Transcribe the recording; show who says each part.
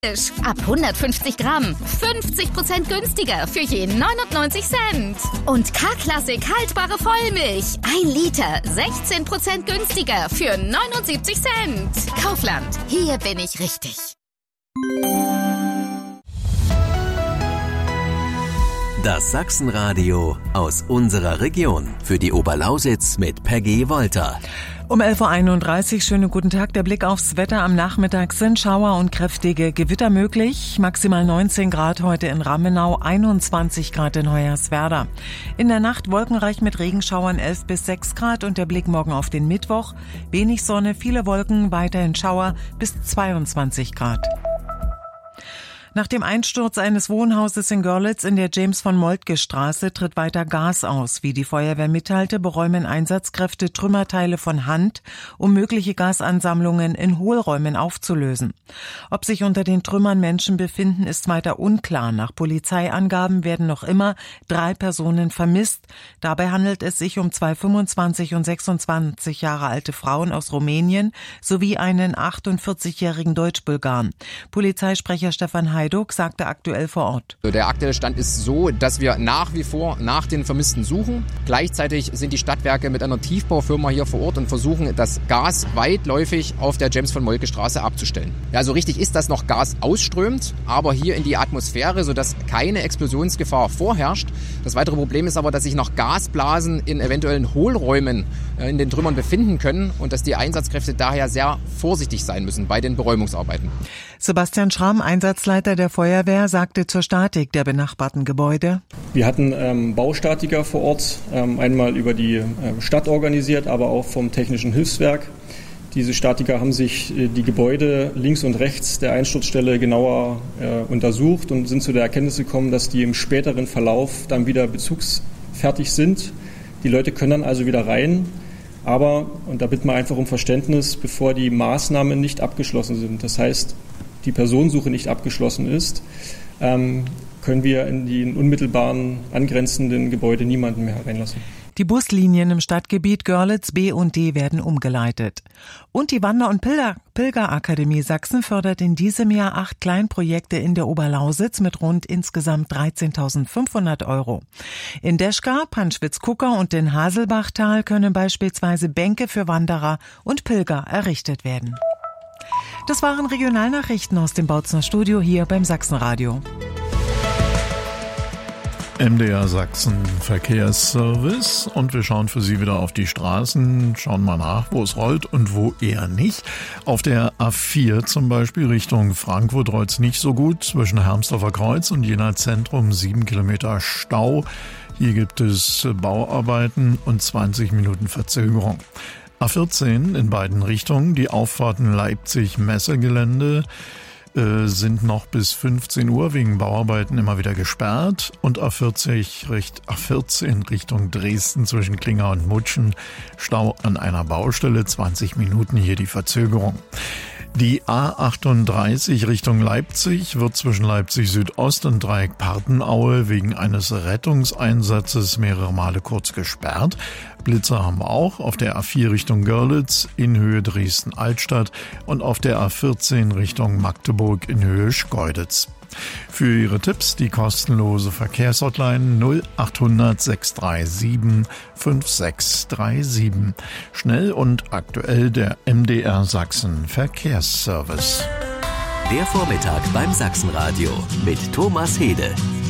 Speaker 1: Ab 150 Gramm 50% günstiger für je 99 Cent. Und K-Klassik haltbare Vollmilch 1 Liter 16% günstiger für 79 Cent. Kaufland, hier bin ich richtig.
Speaker 2: Das Sachsenradio aus unserer Region für die Oberlausitz mit Peggy Wolter.
Speaker 3: Um 11.31 Uhr, schönen guten Tag. Der Blick aufs Wetter. Am Nachmittag sind Schauer und kräftige Gewitter möglich. Maximal 19 Grad heute in Rammenau, 21 Grad in Hoyerswerda. In der Nacht wolkenreich mit Regenschauern 11 bis 6 Grad und der Blick morgen auf den Mittwoch. Wenig Sonne, viele Wolken, weiterhin Schauer bis 22 Grad. Nach dem Einsturz eines Wohnhauses in Görlitz in der James-von-Moltke-Straße tritt weiter Gas aus. Wie die Feuerwehr mitteilte, beräumen Einsatzkräfte Trümmerteile von Hand, um mögliche Gasansammlungen in Hohlräumen aufzulösen. Ob sich unter den Trümmern Menschen befinden, ist weiter unklar. Nach Polizeiangaben werden noch immer 3 Personen vermisst. Dabei handelt es sich um 2 25 und 26 Jahre alte Frauen aus Rumänien sowie einen 48-jährigen Deutsch-Bulgaren. Polizeisprecher Stefan Heiduk sagte aktuell vor Ort.
Speaker 4: Der aktuelle Stand ist so, dass wir nach wie vor nach den Vermissten suchen. Gleichzeitig sind die Stadtwerke mit einer Tiefbaufirma hier vor Ort und versuchen, das Gas weitläufig auf der James-von-Moltke-Straße abzustellen. Ja, also richtig ist, dass noch Gas ausströmt, aber hier in die Atmosphäre, sodass keine Explosionsgefahr vorherrscht. Das weitere Problem ist aber, dass sich noch Gasblasen in eventuellen Hohlräumen in den Trümmern befinden können und dass die Einsatzkräfte daher sehr vorsichtig sein müssen bei den Beräumungsarbeiten.
Speaker 3: Sebastian Schramm, Einsatzleiter der Feuerwehr, sagte zur Statik der benachbarten Gebäude.
Speaker 5: Wir hatten Baustatiker vor Ort, einmal über die Stadt organisiert, aber auch vom Technischen Hilfswerk. Diese Statiker haben sich die Gebäude links und rechts der Einsturzstelle genauer untersucht und sind zu der Erkenntnis gekommen, dass die im späteren Verlauf dann wieder bezugsfertig sind. Die Leute können dann also wieder rein. Aber, und da bitten wir einfach um Verständnis, bevor die Maßnahmen nicht abgeschlossen sind, das heißt, die Personensuche nicht abgeschlossen ist, können wir in die unmittelbaren angrenzenden Gebäude niemanden mehr reinlassen.
Speaker 3: Die Buslinien im Stadtgebiet Görlitz B und D werden umgeleitet. Und die Wander- und Pilgerakademie Sachsen fördert in diesem Jahr 8 Kleinprojekte in der Oberlausitz mit rund insgesamt 13.500 €. In Deschka, Panschwitz-Kucker und in Haselbachtal können beispielsweise Bänke für Wanderer und Pilger errichtet werden. Das waren Regionalnachrichten aus dem Bautzner Studio hier beim Sachsenradio.
Speaker 6: MDR Sachsen Verkehrsservice und wir schauen für Sie wieder auf die Straßen, schauen mal nach, wo es rollt und wo eher nicht. Auf der A4 zum Beispiel Richtung Frankfurt rollt es nicht so gut, zwischen Hermsdorfer Kreuz und Jena Zentrum 7 Kilometer Stau. Hier gibt es Bauarbeiten und 20 Minuten Verzögerung. A14 in beiden Richtungen, die Auffahrten Leipzig-Messegelände sind noch bis 15 Uhr wegen Bauarbeiten immer wieder gesperrt und A14 Richtung Dresden zwischen Klinger und Mutschen Stau an einer Baustelle, 20 Minuten hier die Verzögerung. Die A38 Richtung Leipzig wird zwischen Leipzig Südost und Dreieck Partenaue wegen eines Rettungseinsatzes mehrere Male kurz gesperrt. Blitzer haben wir auch auf der A4 Richtung Görlitz in Höhe Dresden-Altstadt und auf der A14 Richtung Magdeburg in Höhe Schkeuditz. Für Ihre Tipps die kostenlose Verkehrshotline 0800 637 5637. Schnell und aktuell der MDR Sachsen Verkehrsservice.
Speaker 2: Der Vormittag beim Sachsenradio mit Thomas Hede.